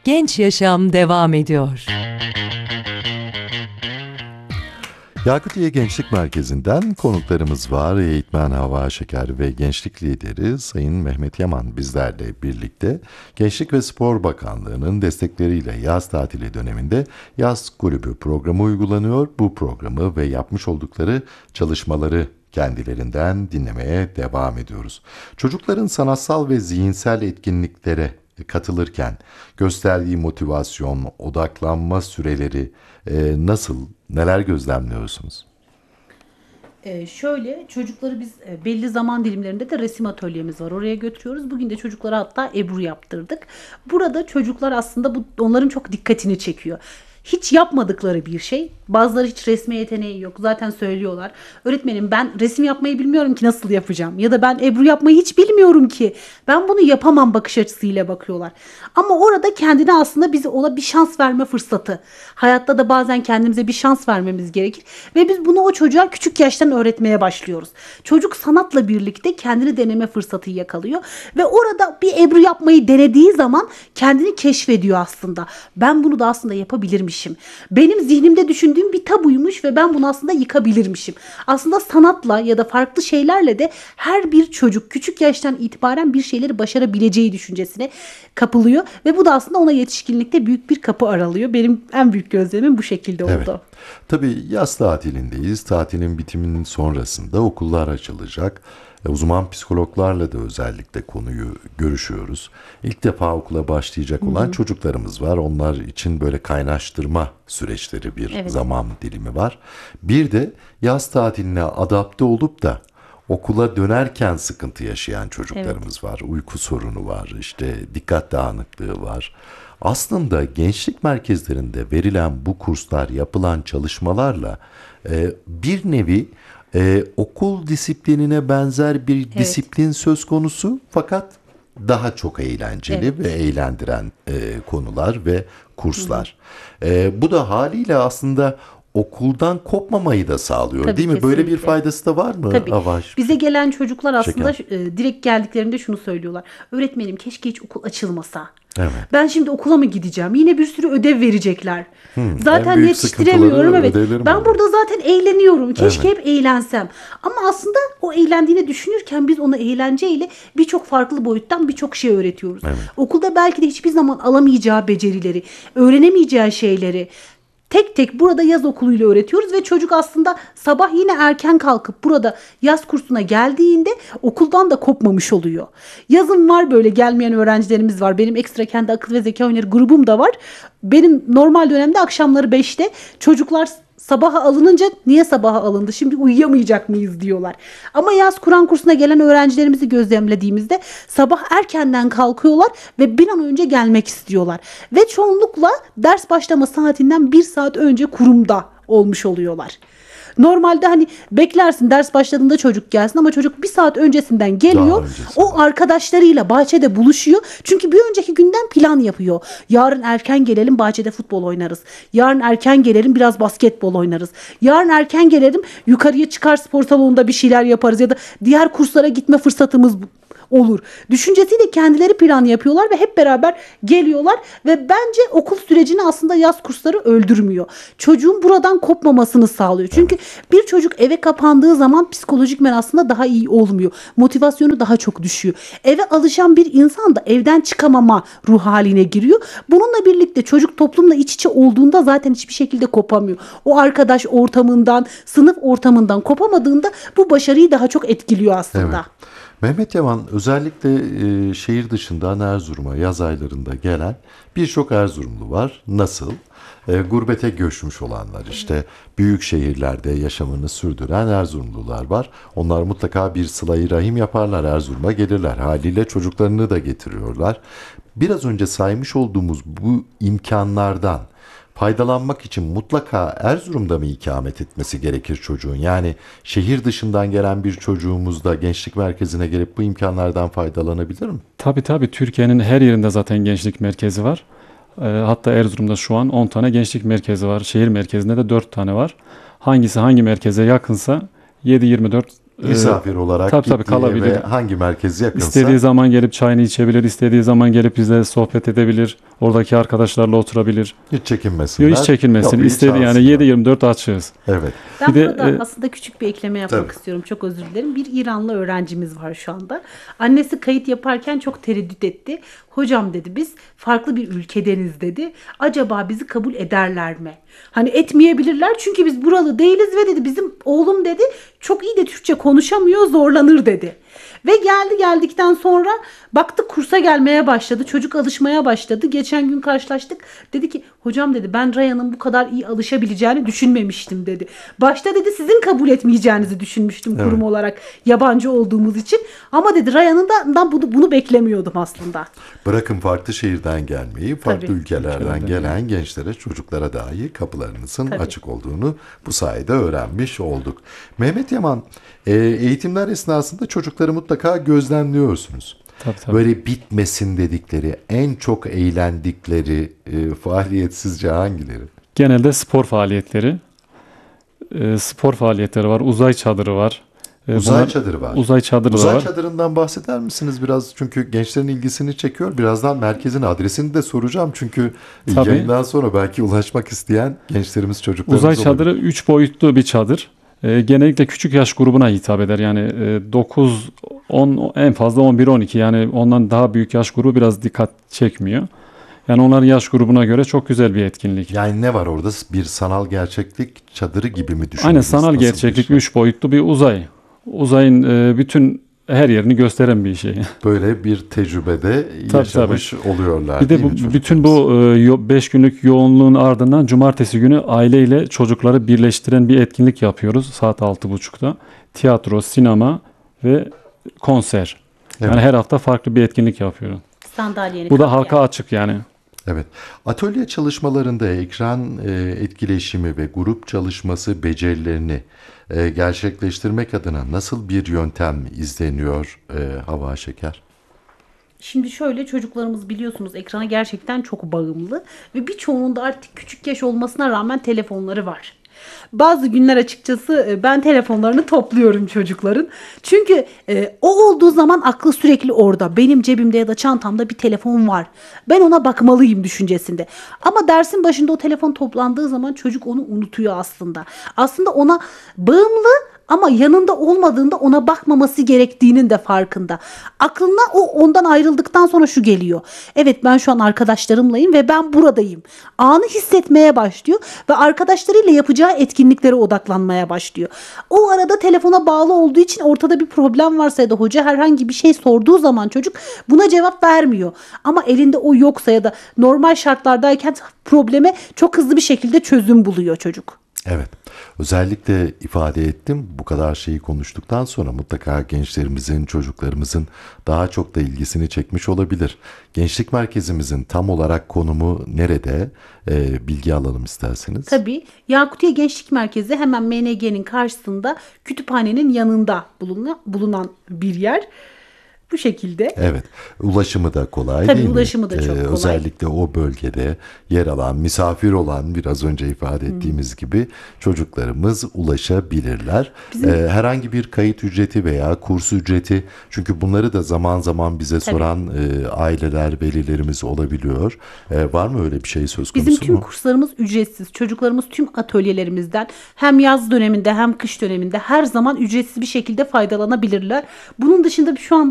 Genç Yaşam devam ediyor. Yakutiye Gençlik Merkezi'nden konuklarımız var. Eğitmen Havva Şeker ve gençlik lideri Sayın Mehmet Yaman bizlerle birlikte Gençlik ve Spor Bakanlığı'nın destekleriyle yaz tatili döneminde yaz kulübü programı uygulanıyor. Bu programı ve yapmış oldukları çalışmaları kendilerinden dinlemeye devam ediyoruz. Çocukların sanatsal ve zihinsel etkinliklere katılırken gösterdiği motivasyon, odaklanma süreleri nasıl, neler gözlemliyorsunuz? Şöyle çocukları biz belli zaman dilimlerinde de resim atölyemiz var. Oraya götürüyoruz. Bugün de çocuklara hatta Ebru yaptırdık. Burada çocuklar aslında onların çok dikkatini çekiyor. Hiç yapmadıkları bir şey. Bazıları hiç resme yeteneği yok. Zaten söylüyorlar. Öğretmenim ben resim yapmayı bilmiyorum ki nasıl yapacağım. Ya da ben Ebru yapmayı hiç bilmiyorum ki. Ben bunu yapamam bakış açısıyla bakıyorlar. Ama orada kendine aslında bize ona bir şans verme fırsatı. Hayatta da bazen kendimize bir şans vermemiz gerekir. Ve biz bunu o çocuğa küçük yaştan öğretmeye başlıyoruz. Çocuk sanatla birlikte kendini deneme fırsatı yakalıyor. Ve orada bir Ebru yapmayı denediği zaman kendini keşfediyor aslında. Ben bunu da aslında yapabilirmişim. Benim zihnimde düşündüğüm bir tabuymuş ve ben bunu aslında yıkabilirmişim. Aslında sanatla ya da farklı şeylerle de her bir çocuk küçük yaştan itibaren bir şeyleri başarabileceği düşüncesine kapılıyor ve bu da aslında ona yetişkinlikte büyük bir kapı aralıyor. Benim en büyük gözlemim bu şekilde oldu. Evet. Tabii yaz tatilindeyiz. Tatilin bitiminin sonrasında okullar açılacak. Uzman psikologlarla da özellikle konuyu görüşüyoruz. İlk defa okula başlayacak olan çocuklarımız var. Onlar için böyle kaynaştırma süreçleri bir zaman dilimi var. Bir de yaz tatiline adapte olup da okula dönerken sıkıntı yaşayan çocuklarımız var. Uyku sorunu var, işte dikkat dağınıklığı var. Aslında gençlik merkezlerinde verilen bu kurslar, yapılan çalışmalarla bir nevi okul disiplinine benzer bir disiplin söz konusu, fakat daha çok eğlenceli ve eğlendiren konular ve kurslar. Bu da haliyle aslında okuldan kopmamayı da sağlıyor, Tabii, değil mi? kesinlikle. Böyle bir faydası da var mı? Tabii. Avaş? Bize gelen çocuklar aslında Şeker. direkt geldiklerinde şunu söylüyorlar. Öğretmenim keşke hiç okul açılmasa. Evet. Ben şimdi okula mı gideceğim? Yine bir sürü ödev verecekler. En Zaten büyük yetiştiremiyorum. sıkıntıları Evet. ödevleri mi Ben oluyor? burada zaten eğleniyorum. Keşke hep eğlensem. Ama aslında o eğlendiğini düşünürken biz ona eğlenceyle birçok farklı boyuttan birçok şey öğretiyoruz. Evet. Okulda belki de hiçbir zaman alamayacağı becerileri, öğrenemeyeceği şeyleri tek tek burada yaz okuluyla öğretiyoruz ve çocuk aslında sabah yine erken kalkıp burada yaz kursuna geldiğinde okuldan da kopmamış oluyor. Yazın var böyle gelmeyen öğrencilerimiz var. Benim ekstra kendi akıl ve zeka oyunları grubum da var. Benim normal dönemde akşamları 5'te çocuklar sabaha alınınca niye sabaha alındı? Şimdi uyuyamayacak mıyız diyorlar. Ama yaz Kur'an kursuna gelen öğrencilerimizi gözlemlediğimizde sabah erkenden kalkıyorlar ve bir an önce gelmek istiyorlar. Ve çoğunlukla ders başlama saatinden 1 saat önce kurumda olmuş oluyorlar. Normalde hani beklersin ders başladığında çocuk gelsin ama çocuk 1 saat öncesinden geliyor. O arkadaşlarıyla bahçede buluşuyor. Çünkü bir önceki günden plan yapıyor. Yarın erken gelelim bahçede futbol oynarız. Yarın erken gelelim biraz basketbol oynarız. Yarın erken gelelim yukarıya çıkar spor salonunda bir şeyler yaparız ya da diğer kurslara gitme fırsatımız olur. Düşüncesiyle kendileri plan yapıyorlar ve hep beraber geliyorlar ve bence okul sürecini aslında yaz kursları öldürmüyor. Çocuğun buradan kopmamasını sağlıyor. Çünkü bir çocuk eve kapandığı zaman psikolojikmen aslında daha iyi olmuyor. Motivasyonu daha çok düşüyor. Eve alışan bir insan da evden çıkamama ruh haline giriyor. Bununla birlikte çocuk toplumla iç içe olduğunda zaten hiçbir şekilde kopamıyor. O arkadaş ortamından, sınıf ortamından kopamadığında bu başarıyı daha çok etkiliyor aslında. Evet. Mehmet Yaman, özellikle şehir dışından Erzurum'a yaz aylarında gelen birçok Erzurumlu var. Nasıl? Gurbete göçmüş olanlar, işte büyük şehirlerde yaşamını sürdüren Erzurumlular var. Onlar mutlaka bir sıla-i rahim yaparlar, Erzurum'a gelirler. Haliyle çocuklarını da getiriyorlar. Biraz önce saymış olduğumuz bu imkanlardan faydalanmak için mutlaka Erzurum'da mı ikamet etmesi gerekir çocuğun? Yani şehir dışından gelen bir çocuğumuz da gençlik merkezine gelip bu imkanlardan faydalanabilir mi? Tabii Türkiye'nin her yerinde zaten gençlik merkezi var. Hatta Erzurum'da şu an 10 tane gençlik merkezi var. Şehir merkezinde de 4 tane var. Hangisi hangi merkeze yakınsa 7/24 Misafir olarak tabii, gittiği kalabilir. eve hangi merkez yakınsa İstediği zaman gelip çayını içebilir, istediği zaman gelip bizle sohbet edebilir, oradaki arkadaşlarla oturabilir. hiç çekinmesinler. Yok, hiç çekinmesin. Kapıyı İstediği yani çalsınlar. 7/24 açığız. Evet. Ben Bir de, burada aslında küçük bir ekleme yapmak Tabii. istiyorum. Çok özür dilerim. Bir İranlı öğrencimiz var şu anda. Annesi kayıt yaparken çok tereddüt etti. Hocam dedi, biz farklı bir ülkedeniz dedi. Acaba bizi kabul ederler mi? Hani etmeyebilirler çünkü biz buralı değiliz ve dedi bizim oğlum dedi çok iyi de Türkçe konuşamıyor, zorlanır dedi. Ve geldikten sonra baktık kursa gelmeye başladı. Çocuk alışmaya başladı. Geçen gün karşılaştık. Dedi ki hocam dedi ben Raya'nın bu kadar iyi alışabileceğini düşünmemiştim dedi. Başta dedi sizin kabul etmeyeceğinizi düşünmüştüm kurum Evet. olarak yabancı olduğumuz için. Ama dedi Raya'nın da bunu beklemiyordum aslında. Bırakın farklı şehirden gelmeyi, farklı Tabii. ülkelerden gelen gençlere, çocuklara dahi kapılarınızın Tabii. açık olduğunu bu sayede öğrenmiş olduk. Mehmet Yaman, eğitimler esnasında çocukları mutlaka gözlemliyorsunuz. Tabii. Böyle bitmesin dedikleri, en çok eğlendikleri faaliyet sizce hangileri? Genelde spor faaliyetleri. Spor faaliyetleri var, uzay çadırı var. Uzay çadırı var. Uzay çadırı da Uzay var. çadırından bahseder misiniz biraz? Çünkü gençlerin ilgisini çekiyor. Birazdan merkezin adresini de soracağım. Çünkü Tabii. yayından sonra belki ulaşmak isteyen gençlerimiz, çocuklarımız Uzay olabilir. çadırı 3 boyutlu bir çadır. Genellikle küçük yaş grubuna hitap eder. Yani 9, 10, en fazla 11, 12. Yani ondan daha büyük yaş grubu biraz dikkat çekmiyor. Yani onların yaş grubuna göre çok güzel bir etkinlik. Yani ne var orada? Bir sanal gerçeklik çadırı gibi mi düşünüyorsunuz? Aynen, sanal Nasıl bir gerçeklik şey? 3 boyutlu bir uzay. Uzayın bütün her yerini gösteren bir şey. Böyle bir tecrübede yaşamış oluyorlar. Bir de değil mi bütün çocuklarımız? bu 5 günlük yoğunluğun ardından cumartesi günü aileyle çocukları birleştiren bir etkinlik yapıyoruz saat 6.30'da. Tiyatro, sinema ve konser. Yani Evet. her hafta farklı bir etkinlik yapıyoruz. Sandalyeni Bu da kap halka yani. açık yani. Evet. Atölye çalışmalarında ekran etkileşimi ve grup çalışması becerilerini gerçekleştirmek adına nasıl bir yöntem izleniyor Hava Şeker? Şimdi şöyle, çocuklarımız biliyorsunuz ekrana gerçekten çok bağımlı ve birçoğunun da artık küçük yaş olmasına rağmen telefonları var. Bazı günler açıkçası ben telefonlarını topluyorum çocukların. Çünkü o olduğu zaman aklı sürekli orada. Benim cebimde ya da çantamda bir telefon var. Ben ona bakmalıyım düşüncesinde. Ama dersin başında o telefon toplandığı zaman çocuk onu unutuyor aslında. Aslında ona bağımlı ama yanında olmadığında ona bakmaması gerektiğinin de farkında. Aklına o ondan ayrıldıktan sonra şu geliyor. Evet, ben şu an arkadaşlarımlayım ve ben buradayım. Anı hissetmeye başlıyor ve arkadaşlarıyla yapacağı etkinliklere odaklanmaya başlıyor. O arada telefona bağlı olduğu için ortada bir problem varsa ya da hoca herhangi bir şey sorduğu zaman çocuk buna cevap vermiyor. Ama elinde o yoksa ya da normal şartlardayken probleme çok hızlı bir şekilde çözüm buluyor çocuk. Evet. Özellikle ifade ettim. Bu kadar şeyi konuştuktan sonra mutlaka gençlerimizin, çocuklarımızın daha çok da ilgisini çekmiş olabilir. Gençlik merkezimizin tam olarak konumu nerede? Bilgi alalım isterseniz. Tabii. Yakutiye Gençlik Merkezi hemen MNG'nin karşısında, kütüphanenin yanında bulunan bir yer. Bu şekilde. Evet. Ulaşımı da kolay Tabii, değil mi? ulaşımı da çok kolay. Özellikle o bölgede yer alan, misafir olan, biraz önce ifade ettiğimiz gibi çocuklarımız ulaşabilirler. Herhangi bir kayıt ücreti veya kurs ücreti, çünkü bunları da zaman zaman bize soran aileler, velilerimiz olabiliyor. Var mı öyle bir şey söz konusu Bizim tüm mu? kurslarımız ücretsiz. Çocuklarımız tüm atölyelerimizden hem yaz döneminde hem kış döneminde her zaman ücretsiz bir şekilde faydalanabilirler. Bunun dışında şu anda